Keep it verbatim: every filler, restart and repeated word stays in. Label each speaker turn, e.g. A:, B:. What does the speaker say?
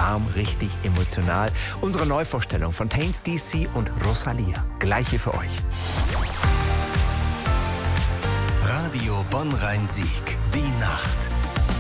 A: warm, richtig emotional. Unsere Neuvorstellung von Taints D C und Rosalia. Gleich hier für euch.
B: Radio Bonn-Rhein-Sieg. Die Nacht.